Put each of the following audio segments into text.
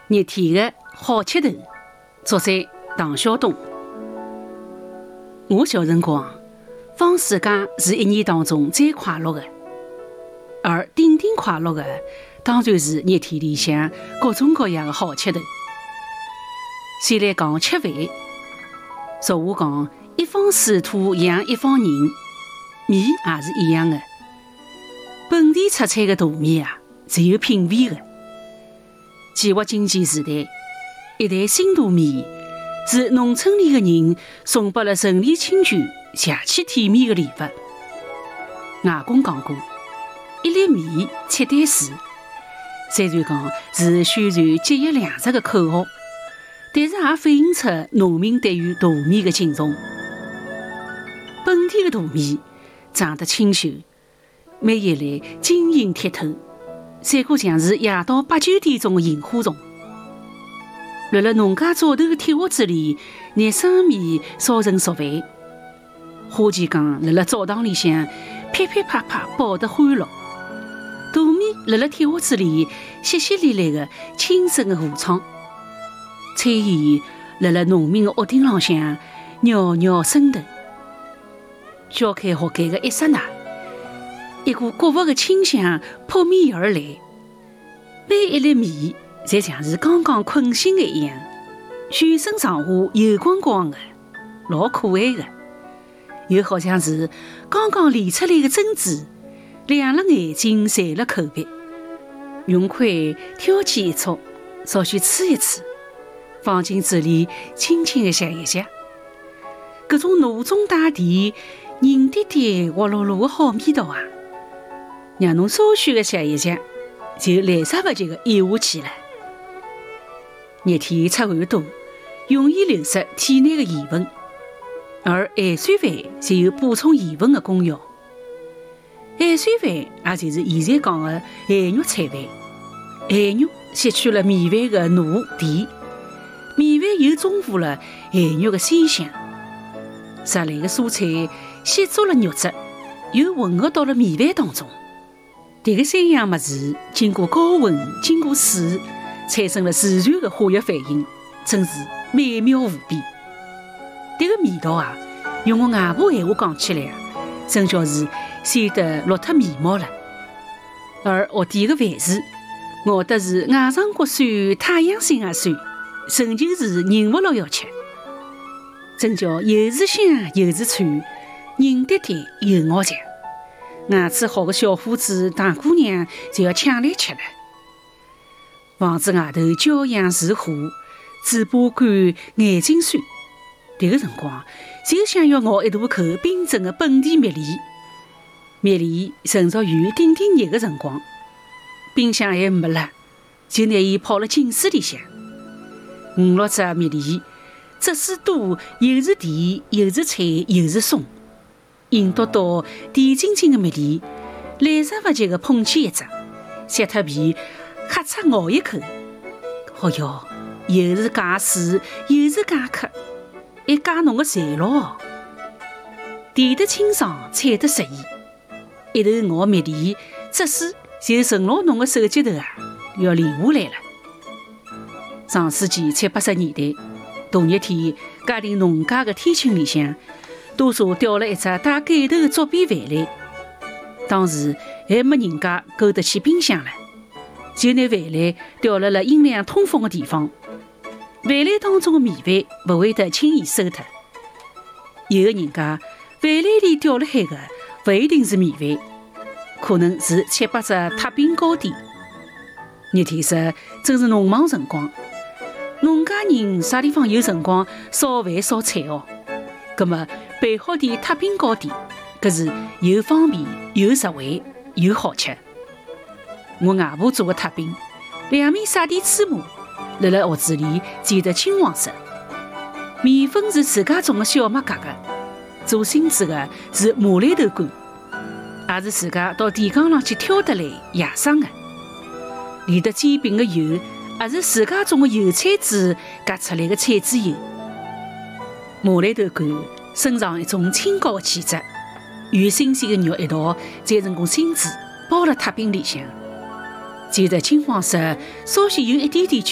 热天的好吃头，作者唐小东。我小辰光，放暑假是一年当中最快乐的，而顶顶快乐的，当然是热天里向各种各样的好吃头。先来讲吃饭，俗话讲，一方水土养一方人，米也是一样的。本地出产的大米啊，是有品味的。计划经济时代，一袋新大米是农村里的人送拨了顺利亲眷、邪气体面的礼物。外公讲过，一粒米七袋水，虽然讲是宣传节约粮食的口号，但是也反映出农民对于大米的敬重。本地的大米长得清秀，每一粒晶莹剔透，闪过像是夜到8、9点钟的萤火虫。辣辣农家灶头的铁锅子里，拿生米烧成熟饭。花钱缸辣辣灶堂里向噼噼啪啪爆得欢乐。大米辣辣铁锅子里淅淅沥沥的清深的河床。炊烟辣辣农民的屋顶浪向袅袅升腾。敲开锅盖的一刹那，一股谷物的清香扑面而来，每一粒米侪像是刚刚困醒的一样，全身上下油光光的，老可爱的，又好像是刚刚炼出来的珍珠，亮了眼睛，馋了口鼻。用筷挑起一撮，稍许吃一吃，放进嘴里轻轻的吸一吸，搿种浓中带甜、凝滴滴、滑噜噜的好味道啊，让侬稍许的吸一吸，就来啥勿及的咽下去了。热天出汗多，容易流失体内的盐分，而氨酸饭就有补充盐分的功效。氨酸饭也就是现在讲的咸肉菜饭。咸肉吸取了米饭的糯甜，米饭又中和了咸肉的鲜香。热来的蔬菜吸足了肉汁，又混合到了米饭当中。迭个三样物事经过高温，经过水，产生了自然的化学反应，真是美妙无比。迭个味道啊，用我外婆闲话讲起来，真叫是鲜得落脱眉毛了。而屋底的饭匙，熬的是外长国酸、太阳星也酸，纯就是忍勿牢要吃。真叫又是香又是脆，凝滴滴又咬强。牙齿好的小伙子、大姑娘就要抢来吃了。房子外头骄阳似火，嘴巴干，眼睛酸。迭个辰光，就想要咬一大口冰镇的本地蜜梨。蜜梨存属于顶顶热的辰光，冰箱还没了，就拿伊泡了净水里向。5、6只蜜梨，汁水多，又是甜，又是脆，又是松。硬嘟嘟、甜晶晶的蜜梨，来之不及的捧起一只，削脱皮，咔嚓咬一口。哦哟，又是解水，又是解渴，还解浓的馋咯。甜得清爽，脆得适意。一头咬蜜梨，汁水就顺牢侬的手指头啊，要流下来了。上世纪70、80年代，大热天，家庭农家的天庆里向，多数吊了一只带盖头的竹编饭篮。当时还没人家够得起冰箱了，就拿饭篮吊辣阴凉通风的地方。饭篮当中的米饭不会得轻易馊脱。有的人家饭篮里吊了海的不一定是米饭，可能是7、8只太冰糕点。热天时正是农忙辰光，农家人啥地方有辰光烧饭烧菜哦？葛么备好点太冰糕点，搿是又方便又实惠又好吃。我外婆做的太冰，两面撒点芝麻，辣辣盒子里煎得金黄色。面粉是自家种的小麦疙瘩，做芯子的是马来头干，也是自家到田埂上去挑得来野生的。炼得煎饼的油，也是自家种的油菜籽夹出来的菜籽油。马来头干身上一种清高的气质，与新鲜的肉一道蘸成个芯子，包辣太饼里向，煎得金黄色，稍许有一点点焦，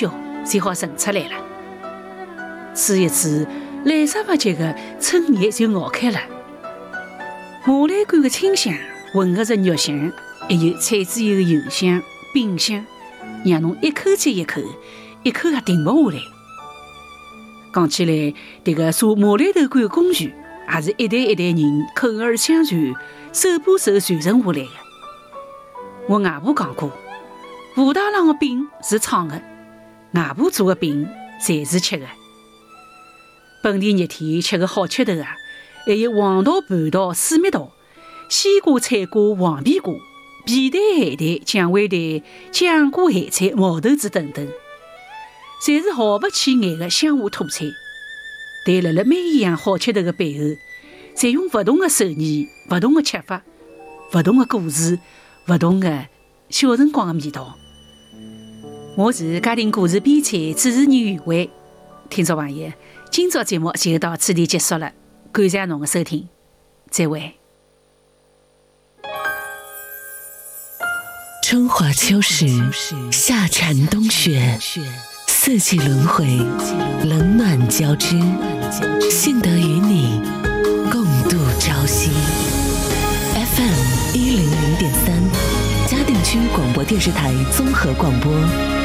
才好盛出来了。吃一次，来之不及的春叶就熬开了。马兰干的清香混合着肉香，还有菜籽油的油香、饼香，让侬一口接一口，一口也停不下来。讲起来，这个做马兰头干的工序，也是一代一代人口耳相传、手把手传承下来的。我外婆讲过，武大郎的饼是创的，外婆做的饼才是吃的。本地热天吃个好吃头啊，还有黄桃、蟠桃、水蜜桃、西瓜、菜瓜、黄皮瓜、皮蛋、海带、酱煨蛋、酱瓜、咸菜、毛豆子等等，侪是毫不起眼的乡下土菜。但辣辣每一样好吃头的背后，侪用不同的手艺、不同的吃法、不同的故事、不同的小辰光的味道。我是家庭故事编辑主持人袁慧。听众朋友，今朝节目就到此地结束了，感谢侬的收听，再会。 春华秋实，夏蝉冬雪，四季轮回，冷暖交织，幸得与你共度朝夕。FM 100.3，嘉定区广播电视台综合广播。